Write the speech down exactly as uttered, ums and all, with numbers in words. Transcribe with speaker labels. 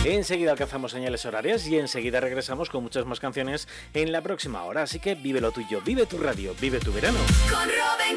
Speaker 1: Enseguida alcanzamos señales horarias y enseguida regresamos con muchas más canciones en la próxima hora. Así que vive lo tuyo, vive tu radio, vive tu verano.
Speaker 2: Con Robert